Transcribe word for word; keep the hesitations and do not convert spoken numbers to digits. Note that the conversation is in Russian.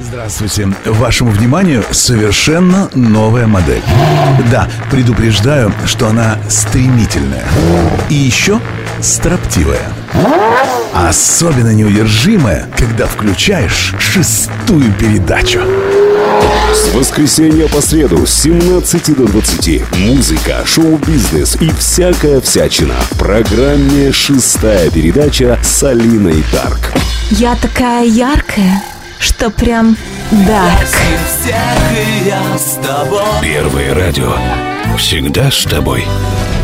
Здравствуйте. Вашему вниманию совершенно новая модель. Да, предупреждаю, что она стремительная. И еще строптивая. Особенно неудержимая, когда включаешь шестую передачу. С воскресенья по среду с семнадцати до двадцати музыка, шоу-бизнес и всякая всячина в программе «Шестая передача» с Алиной Дарк. Я такая яркая, что прям дарк. Первое радио всегда с тобой.